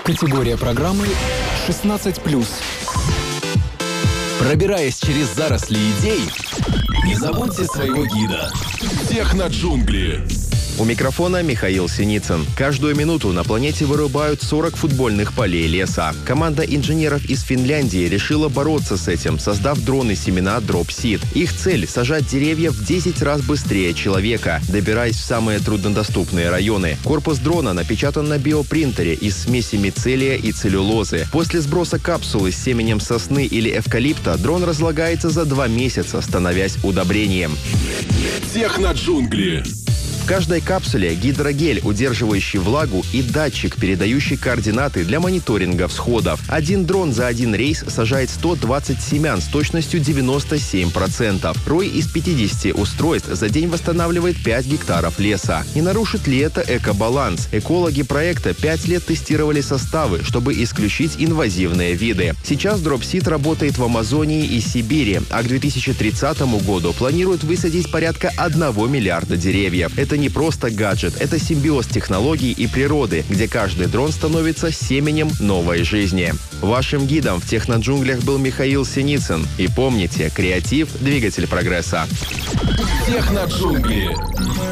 Категория программы 16+. Пробираясь через заросли идей, не забудьте своего гида. Техноджунгли. У микрофона Михаил Синицын. Каждую минуту на планете вырубают 40 футбольных полей леса. Команда инженеров из Финляндии решила бороться с этим, создав дроны-семена Dropseed. Их цель – сажать деревья в 10 раз быстрее человека, добираясь в самые труднодоступные районы. Корпус дрона напечатан на биопринтере из смеси мицелия и целлюлозы. После сброса капсулы с семенем сосны или эвкалипта дрон разлагается за 2 месяца, становясь удобрением. Техноджунгли. В каждой капсуле гидрогель, удерживающий влагу, и датчик, передающий координаты для мониторинга всходов. Один дрон за один рейс сажает 120 семян с точностью 97%. Рой из 50 устройств за день восстанавливает 5 гектаров леса. Не нарушит ли это экобаланс? Экологи проекта 5 лет тестировали составы, чтобы исключить инвазивные виды. Сейчас Dropseed работает в Амазонии и Сибири, а к 2030 году планируют высадить порядка 1 миллиарда деревьев. Это не просто гаджет, это симбиоз технологий и природы, где каждый дрон становится семенем новой жизни. Вашим гидом в техноджунглях был Михаил Синицын. И помните, креатив – двигатель прогресса. Техноджунгли.